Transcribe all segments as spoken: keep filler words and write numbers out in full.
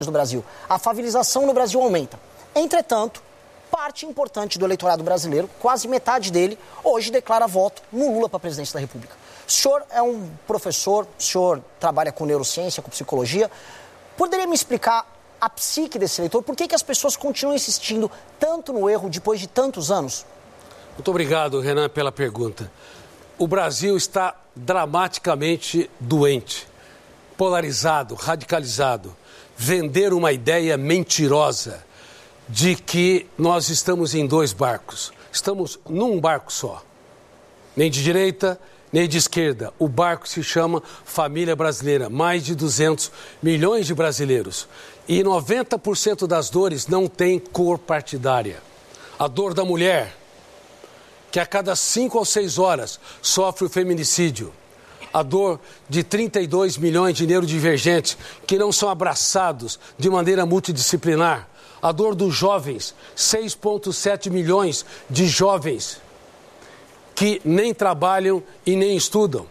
do Brasil. A favelização no Brasil aumenta. Entretanto, parte importante do eleitorado brasileiro, quase metade dele, hoje declara voto no Lula para presidente da República. O senhor é um professor, o senhor trabalha com neurociência, com psicologia. Poderia me explicar a psique desse eleitor? Por que que as pessoas continuam insistindo tanto no erro depois de tantos anos? Muito obrigado, Renan, pela pergunta. O Brasil está dramaticamente doente, polarizado, radicalizado. Vender uma ideia mentirosa de que nós estamos em dois barcos. Estamos num barco só. Nem de direita, nem de esquerda. O barco se chama Família Brasileira. Mais de duzentos milhões de brasileiros. E noventa por cento das dores não tem cor partidária. A dor da mulher, que a cada cinco ou seis horas sofre o feminicídio. A dor de trinta e dois milhões de neurodivergentes que não são abraçados de maneira multidisciplinar. A dor dos jovens, seis vírgula sete milhões de jovens que nem trabalham e nem estudam.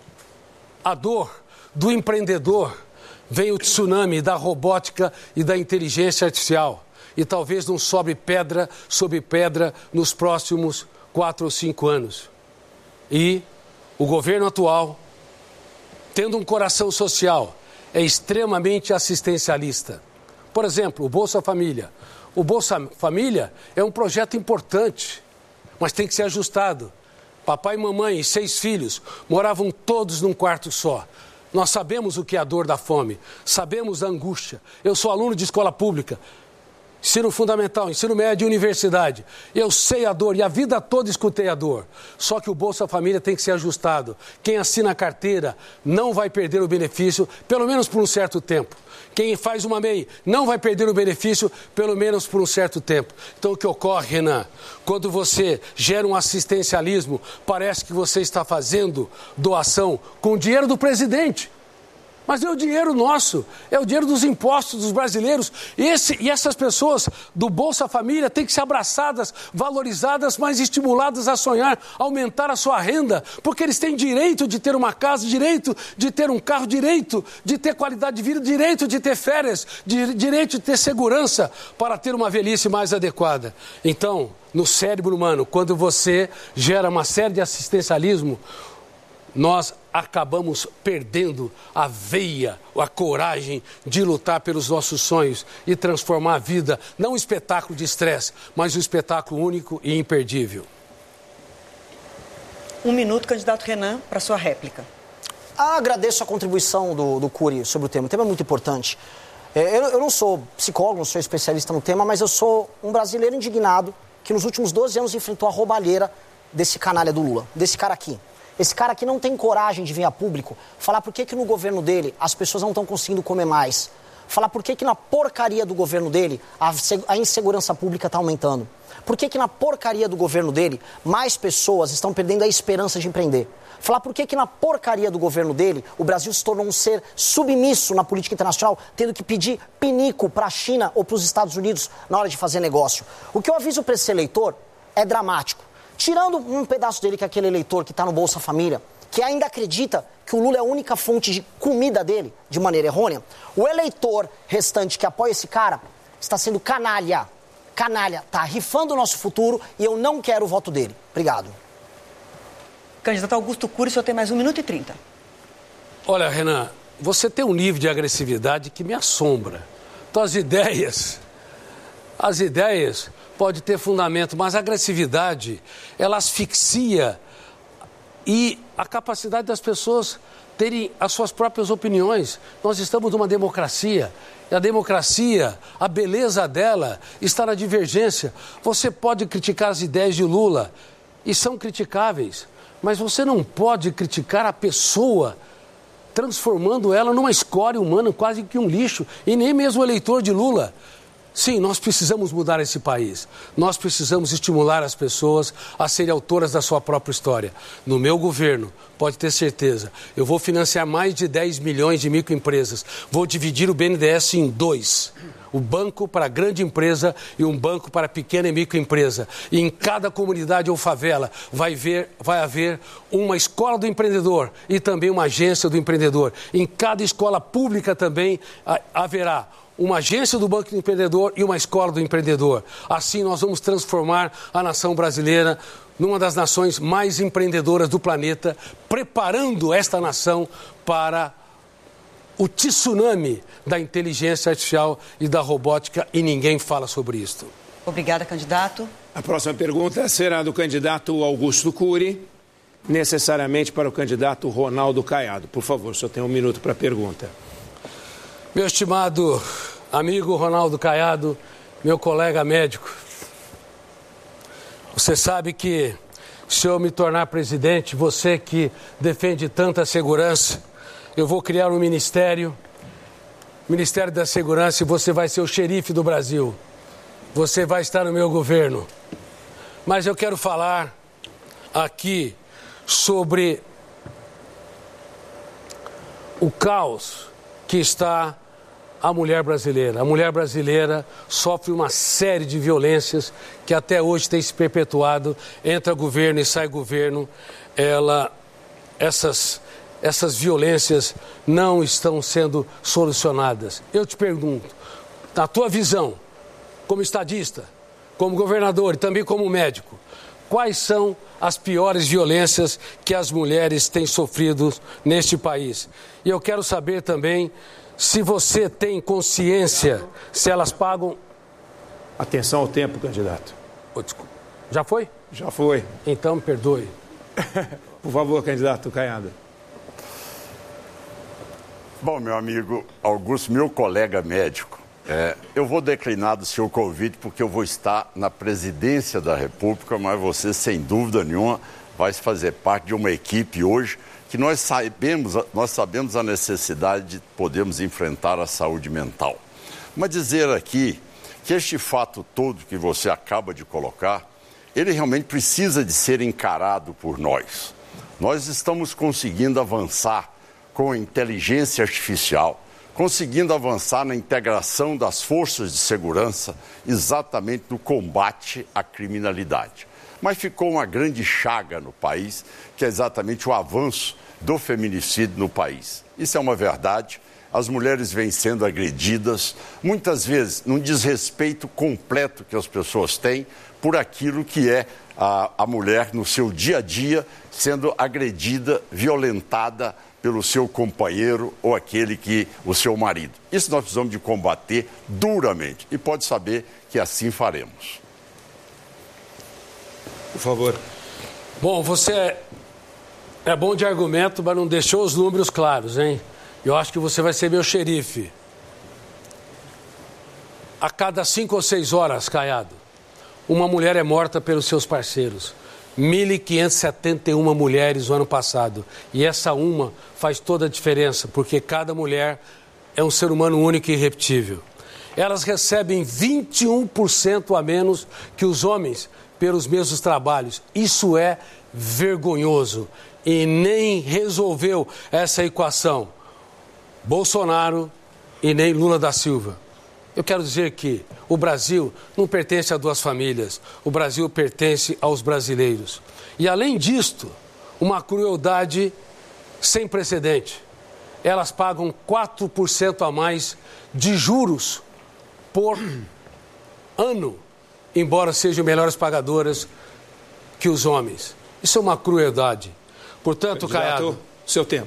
A dor do empreendedor, vem o tsunami da robótica e da inteligência artificial. E talvez não sobre pedra sobre pedra nos próximos quatro ou cinco anos. E o governo atual, tendo um coração social, é extremamente assistencialista. Por exemplo, o Bolsa Família. O Bolsa Família é um projeto importante, mas tem que ser ajustado. Papai e mamãe e seis filhos moravam todos num quarto só. Nós sabemos o que é a dor da fome, sabemos a angústia. Eu sou aluno de escola pública, ensino fundamental, ensino médio e universidade. Eu sei a dor e a vida toda escutei a dor. Só que o Bolsa Família tem que ser ajustado. Quem assina a carteira não vai perder o benefício, pelo menos por um certo tempo. Quem faz uma M E I não vai perder o benefício, pelo menos por um certo tempo. Então o que ocorre, Renan, quando você gera um assistencialismo, parece que você está fazendo doação com o dinheiro do presidente. Mas é o dinheiro nosso, é o dinheiro dos impostos dos brasileiros. Esse, e essas pessoas do Bolsa Família têm que ser abraçadas, valorizadas, mas estimuladas a sonhar, aumentar a sua renda, porque eles têm direito de ter uma casa, direito de ter um carro, direito de ter qualidade de vida, direito de ter férias, de, direito de ter segurança para ter uma velhice mais adequada. Então, no cérebro humano, quando você gera uma série de assistencialismo, nós acabamos perdendo a veia, a coragem de lutar pelos nossos sonhos e transformar a vida, não um espetáculo de estresse, mas um espetáculo único e imperdível. Um minuto, candidato Renan, para sua réplica. Ah, agradeço a contribuição do, do Cury sobre o tema. O tema é muito importante. É, eu, eu não sou psicólogo, não sou especialista no tema, mas eu sou um brasileiro indignado que nos últimos doze anos enfrentou a roubalheira desse canalha do Lula, desse cara aqui. Esse cara aqui não tem coragem de vir a público falar por que que no governo dele as pessoas não estão conseguindo comer mais. Falar por que que na porcaria do governo dele a, a insegurança pública está aumentando. Por que que na porcaria do governo dele mais pessoas estão perdendo a esperança de empreender. Falar por que que na porcaria do governo dele o Brasil se tornou um ser submisso na política internacional, tendo que pedir pinico para a China ou para os Estados Unidos na hora de fazer negócio. O que eu aviso para esse eleitor é dramático. Tirando um pedaço dele, que é aquele eleitor que está no Bolsa Família, que ainda acredita que o Lula é a única fonte de comida dele, de maneira errônea, o eleitor restante que apoia esse cara está sendo canalha. Canalha, está rifando o nosso futuro e eu não quero o voto dele. Obrigado. Candidato Augusto Cury, o senhor tem mais um minuto e trinta. Olha, Renan, você tem um nível de agressividade que me assombra. Então, as ideias, as ideias... pode ter fundamento, mas a agressividade, ela asfixia e a capacidade das pessoas terem as suas próprias opiniões. Nós estamos numa democracia e a democracia, a beleza dela está na divergência. Você pode criticar as ideias de Lula e são criticáveis, mas você não pode criticar a pessoa transformando ela numa escória humana, quase que um lixo, e nem mesmo o eleitor de Lula. Sim, nós precisamos mudar esse país. Nós precisamos estimular as pessoas a serem autoras da sua própria história. No meu governo, pode ter certeza, eu vou financiar mais de dez milhões de microempresas. Vou dividir o B N D E S em dois. O banco para grande empresa e um banco para pequena e microempresa. E em cada comunidade ou favela vai, ver, vai haver uma escola do empreendedor e também uma agência do empreendedor. Em cada escola pública também haverá uma agência do Banco do Empreendedor e uma escola do empreendedor. Assim, nós vamos transformar a nação brasileira numa das nações mais empreendedoras do planeta, preparando esta nação para o tsunami da inteligência artificial e da robótica, e ninguém fala sobre isso. Obrigada, candidato. A próxima pergunta será do candidato Augusto Cury, necessariamente para o candidato Ronaldo Caiado. Por favor, só tem um minuto para a pergunta. Meu estimado amigo Ronaldo Caiado, meu colega médico, você sabe que se eu me tornar presidente, você que defende tanta segurança, eu vou criar um ministério, Ministério da Segurança, e você vai ser o xerife do Brasil. Você vai estar no meu governo. Mas eu quero falar aqui sobre o caos que está a mulher brasileira. A mulher brasileira sofre uma série de violências que até hoje tem se perpetuado. Entra governo e sai governo. Ela, essas, essas violências não estão sendo solucionadas. Eu te pergunto, na tua visão, como estadista, como governador e também como médico, quais são as piores violências que as mulheres têm sofrido neste país? E eu quero saber também se você tem consciência, se elas pagam... Atenção ao tempo, candidato. Oh, desculpa. Já foi? Já foi. Então, me perdoe. Por favor, candidato Caiado. Bom, meu amigo Augusto, meu colega médico, é, eu vou declinar do seu convite porque eu vou estar na presidência da República, mas você, sem dúvida nenhuma, vai fazer parte de uma equipe hoje que nós sabemos, nós sabemos a necessidade de podermos enfrentar a saúde mental. Mas dizer aqui que este fato todo que você acaba de colocar, ele realmente precisa de ser encarado por nós. Nós estamos conseguindo avançar com a inteligência artificial, conseguindo avançar na integração das forças de segurança, exatamente no combate à criminalidade. Mas ficou uma grande chaga no país, que é exatamente o avanço do feminicídio no país. Isso é uma verdade. As mulheres vêm sendo agredidas, muitas vezes num desrespeito completo que as pessoas têm por aquilo que é a, a mulher no seu dia a dia sendo agredida, violentada pelo seu companheiro ou aquele que, o seu marido. Isso nós precisamos de combater duramente e pode saber que assim faremos. Por favor. Bom, você é bom de argumento, mas não deixou os números claros, hein? Eu acho que você vai ser meu xerife. A cada cinco ou seis horas, Caiado, uma mulher é morta pelos seus parceiros. mil quinhentas e setenta e uma mulheres no ano passado. E essa uma faz toda a diferença, porque cada mulher é um ser humano único e irrepetível. Elas recebem vinte e um por cento a menos que os homens pelos mesmos trabalhos. Isso é vergonhoso e nem resolveu essa equação Bolsonaro e nem Lula da Silva. Eu quero dizer que o Brasil não pertence a duas famílias, o Brasil pertence aos brasileiros. E além disto, uma crueldade sem precedente. Elas pagam quatro por cento a mais de juros por ano, embora sejam melhores pagadoras que os homens. Isso é uma crueldade. Portanto, Caiado... seu tempo.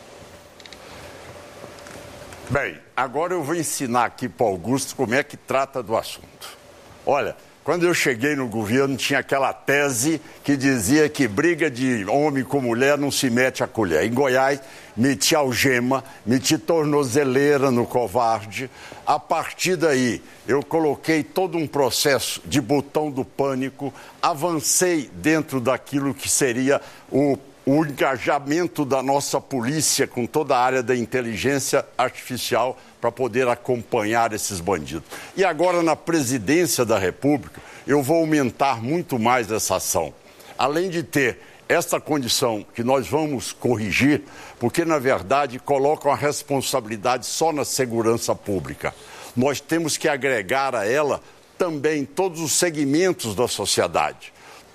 Bem, agora eu vou ensinar aqui para o Augusto como é que trata do assunto. Olha, quando eu cheguei no governo tinha aquela tese que dizia que briga de homem com mulher não se mete a colher. Em Goiás, meti algema, meti tornozeleira no covarde. A partir daí, eu coloquei todo um processo de botão do pânico, avancei dentro daquilo que seria o o engajamento da nossa polícia com toda a área da inteligência artificial para poder acompanhar esses bandidos. E agora, na presidência da República, eu vou aumentar muito mais essa ação. Além de ter essa condição que nós vamos corrigir, porque, na verdade, colocam a responsabilidade só na segurança pública. Nós temos que agregar a ela também todos os segmentos da sociedade.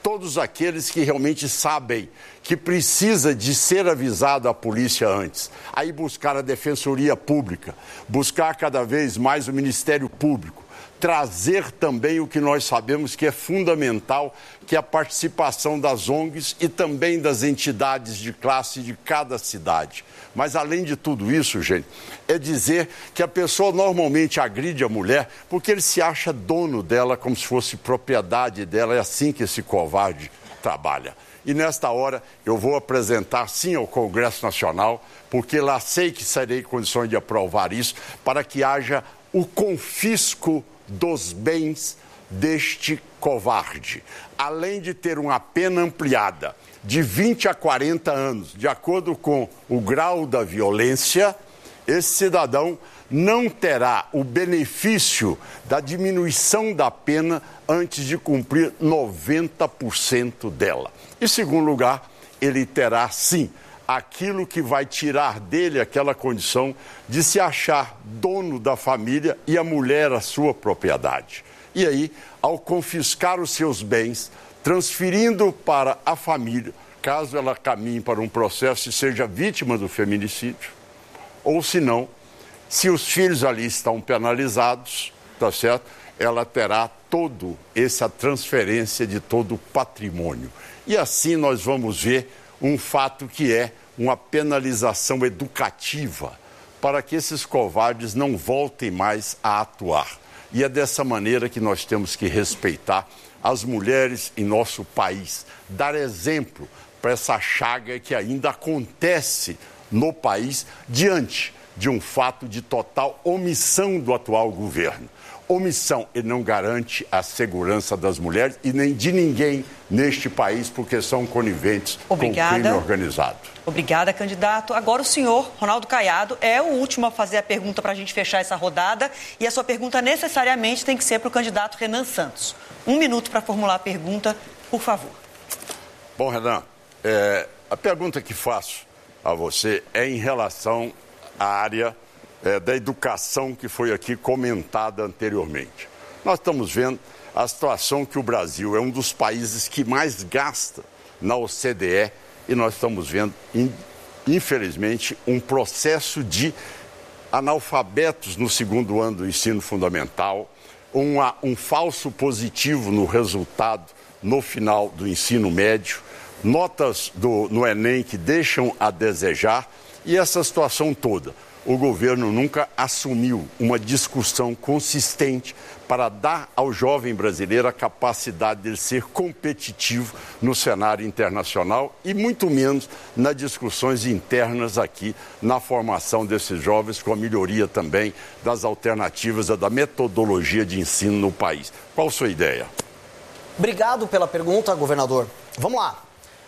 todos aqueles que realmente sabem que precisa de ser avisado a polícia antes. Aí buscar a Defensoria Pública, buscar cada vez mais o Ministério Público, trazer também o que nós sabemos que é fundamental, que é a participação das O N Gs e também das entidades de classe de cada cidade. Mas, além de tudo isso, gente, é dizer que a pessoa normalmente agride a mulher porque ele se acha dono dela como se fosse propriedade dela. É assim que esse covarde trabalha. E nesta hora eu vou apresentar sim ao Congresso Nacional, porque lá sei que serei em condições de aprovar isso, para que haja o confisco dos bens deste covarde, além de ter uma pena ampliada de vinte a quarenta anos, de acordo com o grau da violência, esse cidadão não terá o benefício da diminuição da pena antes de cumprir noventa por cento dela. Em segundo lugar, ele terá sim aquilo que vai tirar dele aquela condição de se achar dono da família e a mulher a sua propriedade. E aí, ao confiscar os seus bens, transferindo para a família, caso ela caminhe para um processo e seja vítima do feminicídio, ou se não, se os filhos ali estão penalizados, tá certo? Ela terá todo essa transferência de todo o patrimônio. E assim nós vamos ver um fato que é uma penalização educativa para que esses covardes não voltem mais a atuar. E é dessa maneira que nós temos que respeitar as mulheres em nosso país, dar exemplo para essa chaga que ainda acontece no país diante de um fato de total omissão do atual governo. Omissão, ele não garante a segurança das mulheres e nem de ninguém neste país, porque são coniventes Obrigada. com o crime organizado. Obrigada, candidato. Agora o senhor, Ronaldo Caiado, é o último a fazer a pergunta para a gente fechar essa rodada e a sua pergunta necessariamente tem que ser para o candidato Renan Santos. Um minuto para formular a pergunta, por favor. Bom, Renan, é, a pergunta que faço a você é em relação à área É, da educação que foi aqui comentada anteriormente. Nós estamos vendo a situação que o Brasil é um dos países que mais gasta na O C D E e nós estamos vendo, infelizmente, um processo de analfabetos no segundo ano do ensino fundamental, uma, um falso positivo no resultado no final do ensino médio, notas do, no Enem que deixam a desejar e essa situação toda. O governo nunca assumiu uma discussão consistente para dar ao jovem brasileiro a capacidade de ser competitivo no cenário internacional e muito menos nas discussões internas aqui na formação desses jovens, com a melhoria também das alternativas, da metodologia de ensino no país. Qual a sua ideia? Obrigado pela pergunta, governador. Vamos lá.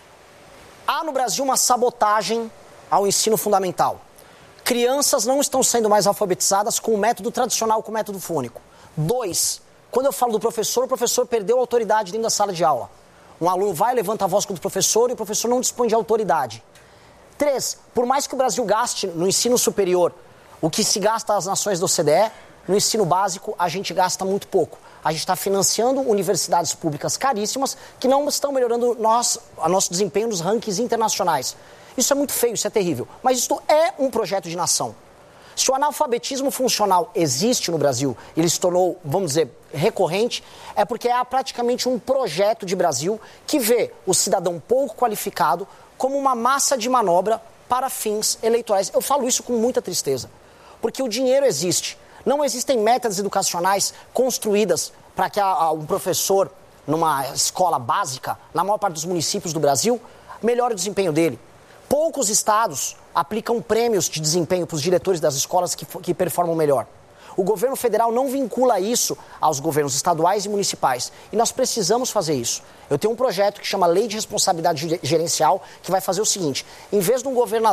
Há no Brasil uma sabotagem ao ensino fundamental. Crianças não estão sendo mais alfabetizadas com o método tradicional, com o método fônico. Dois, quando eu falo do professor, o professor perdeu a autoridade dentro da sala de aula. Um aluno vai, levanta a voz contra o professor e o professor não dispõe de autoridade. Três, por mais que o Brasil gaste no ensino superior o que se gasta nas nações da O C D E, no ensino básico a gente gasta muito pouco. A gente está financiando universidades públicas caríssimas que não estão melhorando nós, a nosso desempenho nos rankings internacionais. Isso é muito feio, isso é terrível. Mas isso é um projeto de nação. Se o analfabetismo funcional existe no Brasil, ele se tornou, vamos dizer, recorrente, é porque é praticamente um projeto de Brasil que vê o cidadão pouco qualificado como uma massa de manobra para fins eleitorais. Eu falo isso com muita tristeza, porque o dinheiro existe. Não existem metas educacionais construídas para que a, a, um professor, numa escola básica, na maior parte dos municípios do Brasil, melhore o desempenho dele. Poucos estados aplicam prêmios de desempenho para os diretores das escolas que, que performam melhor. O governo federal não vincula isso aos governos estaduais e municipais. E nós precisamos fazer isso. Eu tenho um projeto que chama Lei de Responsabilidade Gerencial, que vai fazer o seguinte: em vez de um governador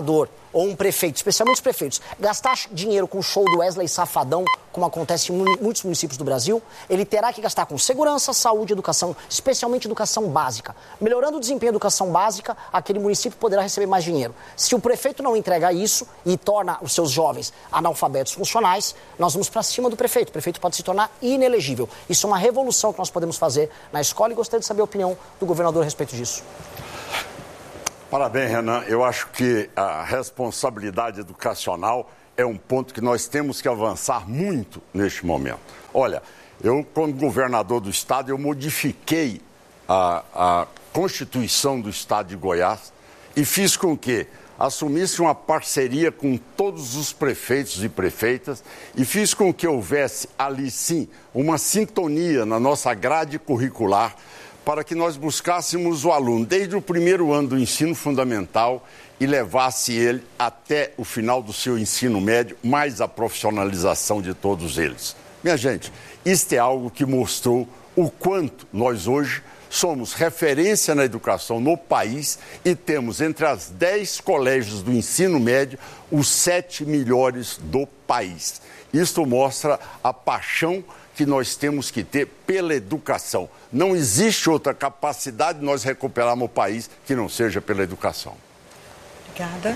ou um prefeito, especialmente os prefeitos, gastar dinheiro com o show do Wesley Safadão, como acontece em muitos municípios do Brasil, ele terá que gastar com segurança, saúde e educação, especialmente educação básica. Melhorando o desempenho da educação básica, aquele município poderá receber mais dinheiro. Se o prefeito não entrega isso e torna os seus jovens analfabetos funcionais, nós vamos para cima do prefeito. O prefeito pode se tornar inelegível. Isso é uma revolução que nós podemos fazer na escola e gostaria de saber a opinião do governador a respeito disso. Parabéns, Renan. Eu acho que a responsabilidade educacional é um ponto que nós temos que avançar muito neste momento. Olha, eu, como governador do estado, eu modifiquei a, a Constituição do estado de Goiás e fiz com que assumisse uma parceria com todos os prefeitos e prefeitas e fiz com que houvesse ali, sim, uma sintonia na nossa grade curricular para que nós buscássemos o aluno desde o primeiro ano do ensino fundamental e levasse ele até o final do seu ensino médio, mais a profissionalização de todos eles. Minha gente, isto é algo que mostrou o quanto nós hoje somos referência na educação no país e temos entre as dez colégios do ensino médio os sete melhores do país. Isto mostra a paixão que nós temos que ter pela educação. Não existe outra capacidade de nós recuperarmos o país que não seja pela educação. Obrigada.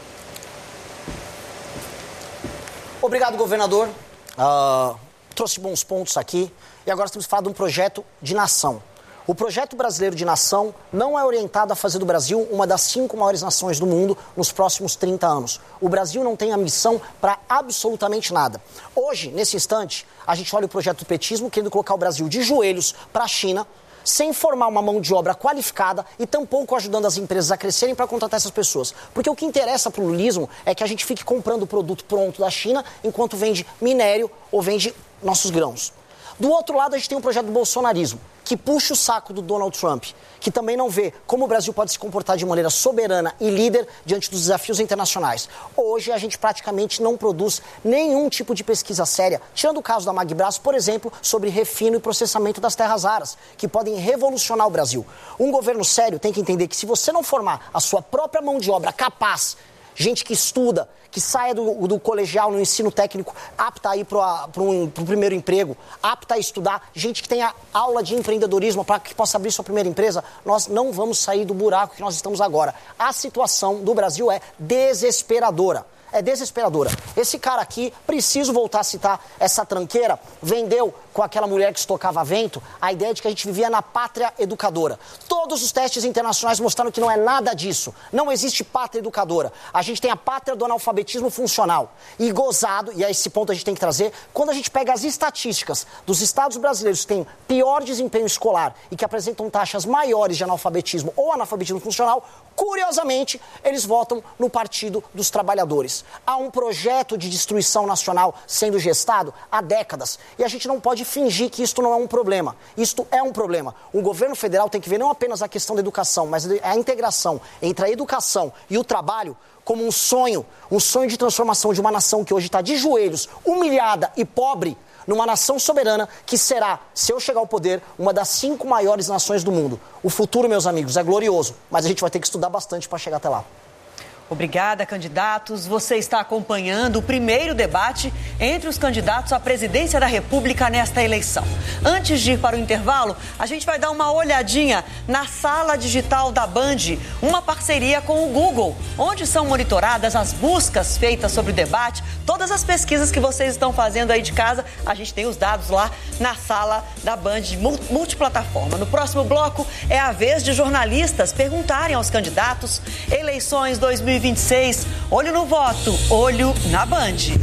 Obrigado, governador. Uh, trouxe bons pontos aqui. E agora temos que falar de um projeto de nação. O projeto brasileiro de nação não é orientado a fazer do Brasil uma das cinco maiores nações do mundo nos próximos trinta anos. O Brasil não tem a missão para absolutamente nada. Hoje, nesse instante, a gente olha o projeto do petismo querendo colocar o Brasil de joelhos para a China, sem formar uma mão de obra qualificada e tampouco ajudando as empresas a crescerem para contratar essas pessoas. Porque o que interessa para o lulismo é que a gente fique comprando o produto pronto da China enquanto vende minério ou vende nossos grãos. Do outro lado, a gente tem um projeto do bolsonarismo, que puxa o saco do Donald Trump, que também não vê como o Brasil pode se comportar de maneira soberana e líder diante dos desafios internacionais. Hoje, a gente praticamente não produz nenhum tipo de pesquisa séria, tirando o caso da Magbras, por exemplo, sobre refino e processamento das terras raras, que podem revolucionar o Brasil. Um governo sério tem que entender que se você não formar a sua própria mão de obra capaz, gente que estuda, que saia do, do colegial no ensino técnico, apta a ir para um, o primeiro emprego, apta a estudar, gente que tenha aula de empreendedorismo para que possa abrir sua primeira empresa, nós não vamos sair do buraco que nós estamos agora. A situação do Brasil é desesperadora. É desesperadora. Esse cara aqui, preciso voltar a citar essa tranqueira, vendeu com aquela mulher que estocava vento a ideia de que a gente vivia na pátria educadora. Todos os testes internacionais mostraram que não é nada disso. Não existe pátria educadora. A gente tem a pátria do analfabetismo funcional. E gozado, e a esse ponto a gente tem que trazer, quando a gente pega as estatísticas dos estados brasileiros que têm pior desempenho escolar e que apresentam taxas maiores de analfabetismo ou analfabetismo funcional, curiosamente, eles votam no Partido dos Trabalhadores. Há um projeto de destruição nacional sendo gestado há décadas. E a gente não pode fingir que isto não é um problema. Isto é um problema. O governo federal tem que ver não apenas a questão da educação, mas a integração entre a educação e o trabalho como um sonho, um sonho de transformação de uma nação que hoje está de joelhos, humilhada e pobre, numa nação soberana que será, se eu chegar ao poder, uma das cinco maiores nações do mundo. O futuro, meus amigos, é glorioso, mas a gente vai ter que estudar bastante para chegar até lá. Obrigada, candidatos. Você está acompanhando o primeiro debate entre os candidatos à presidência da República nesta eleição. Antes de ir para o intervalo, a gente vai dar uma olhadinha na sala digital da Band, uma parceria com o Google, onde são monitoradas as buscas feitas sobre o debate, todas as pesquisas que vocês estão fazendo aí de casa, a gente tem os dados lá na sala da Band multiplataforma. No próximo bloco é a vez de jornalistas perguntarem aos candidatos eleições dois mil e vinte e seis, olho no voto, olho na Band.